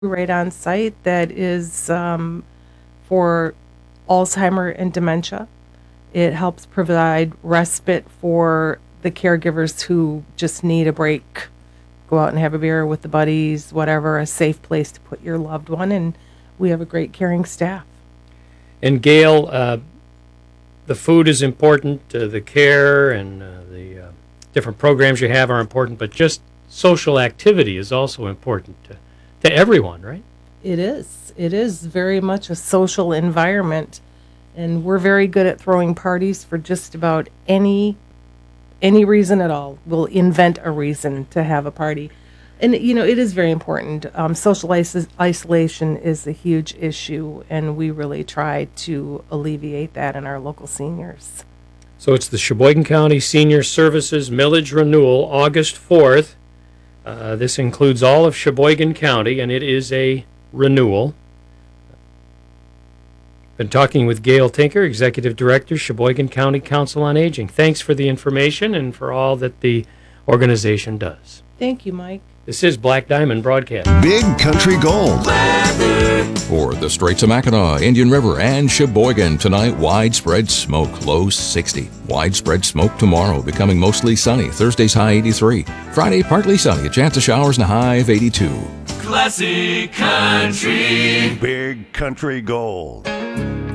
right on site that is for Alzheimer and dementia. It helps provide respite for the caregivers who just need a break. Go out and have a beer with the buddies, whatever, a safe place to put your loved one. And we have a great caring staff. And Gail, the food is important, the care and the different programs you have are important, but just social activity is also important to everyone, right? It is. It is very much a social environment. And we're very good at throwing parties for just about any reason at all. We'll invent a reason to have a party. And, it is very important. Social isolation is a huge issue, and we really try to alleviate that in our local seniors. So it's the Sheboygan County Senior Services Millage Renewal, August 4th. This includes all of Sheboygan County, and it is a renewal. Been talking with Gail Tinker, Executive Director, Sheboygan County Council on Aging. Thanks for the information and for all that the organization does. Thank you, Mike. This is Black Diamond Broadcast. Big Country Gold. For the Straits of Mackinac, Indian River, and Sheboygan, tonight, widespread smoke, low 60. Widespread smoke tomorrow, becoming mostly sunny. Thursday's high 83. Friday, partly sunny, a chance of showers and a high of 82. Classic Country. Big Country Gold.